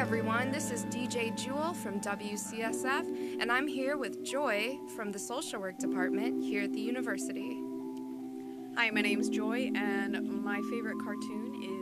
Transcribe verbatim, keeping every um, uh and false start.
everyone, this is D J Jewel from W C S F, and I'm here with Joy from the Social Work Department here at the university. Hi, my name's Joy, and my favorite cartoon is